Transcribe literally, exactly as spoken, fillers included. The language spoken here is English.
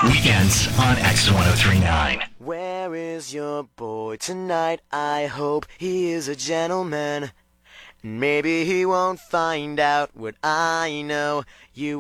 Weekends on X ten thirty-nine. Where is your boy tonight? I hope he is a gentleman. Maybe he won't find out what I know. You